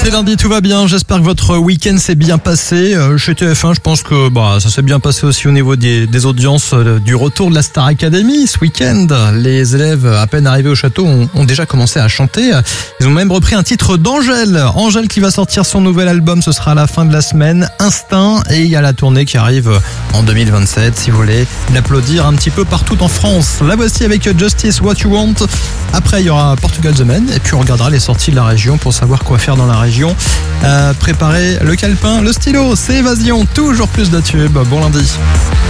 C'est lundi, tout va bien. J'espère que votre week-end s'est bien passé. Chez TF1, je pense que ça s'est bien passé aussi au niveau des audiences du retour de la Star Academy ce week-end. Les élèves à peine arrivés au château ont déjà commencé à chanter. Ils ont même repris un titre d'Angèle. Angèle qui va sortir son nouvel album, ce sera à la fin de la semaine. Instinct, et il y a la tournée qui arrive en 2027 si vous voulez l'applaudir un petit peu partout en France. La voici avec Justice What You Want. Après il y aura Portugal The Man et puis on regardera les sorties de la région pour savoir quoi faire dans la région. Préparez le calepin, le stylo, c'est Évasion, toujours plus de tubes. Bon lundi.